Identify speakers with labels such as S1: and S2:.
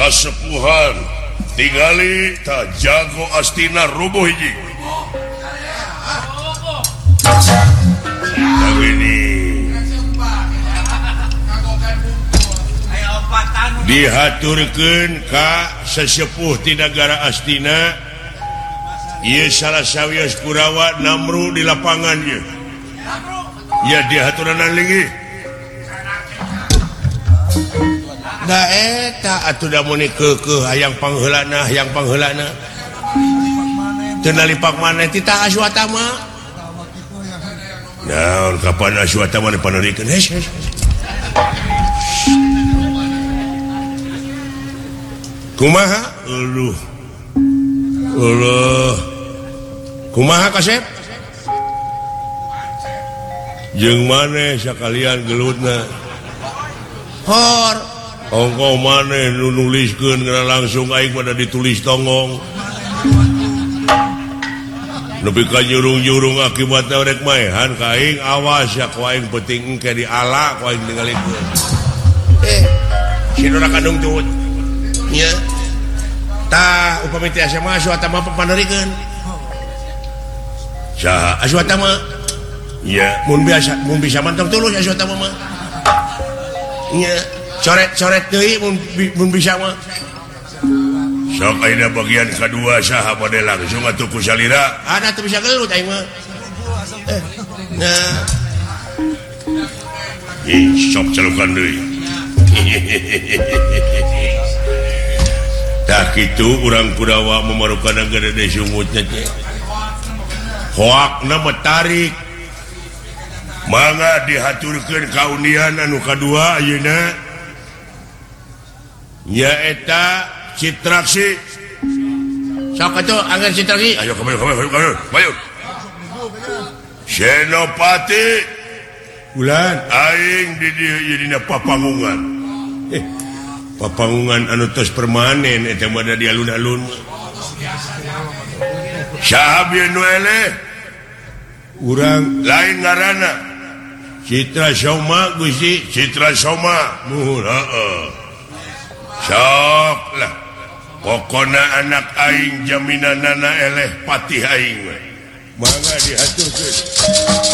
S1: kasepuhan tinggali tak jago astina rubuh hiji ini dihaturkeun ka sesepuh ti negara Astina ieu salah sawios Kurawa Namru di lapangan ieu ya dihaturanna linggih da eta atuh da mun keukeuh hayang pangheulana teu nalipak maneh ti tah Aswatama naon kapan Aswatama dipanerikeun kumaha kumaha Kasep jeung maneh sakalian gelutna hor ongko maneh nu nuliskeun langsung aing pada ditulis tongong nepi ka nyurung-nyurung akibatna rek maehan ka aing awas ya ku aing penting engke diala ku aing ningalikeun sinura kandung tut nya tah upami teh SMA Aswatama papanerikeun saha Aswatama nya mun bisa mantong tulus Aswatama mah nya coret-coret deui mun bisa mah sok ayeuna bagian kadua saha bade langsung atuh ku salira ada teu bisa gelut aing mah nah sok celukan deui tak kitu urang Kurawa memarukan gede sumutnya teh hoakna metarik mangga dihaturkeun kaunian anu kadua ayeuna nyaeta Citraksi sok atuh anggar Citraksi ayo kamu Senopati ulan aing di dieu dina papangungan papangungan anu tos permanen eta mah di alun-alun saha bieu nu eleh urang lain ngaranna Citra Soma Gusti Citra Soma nuhun heeh sok lah pokona anak aing jaminanana eleh patih aing mangga dihaturkeun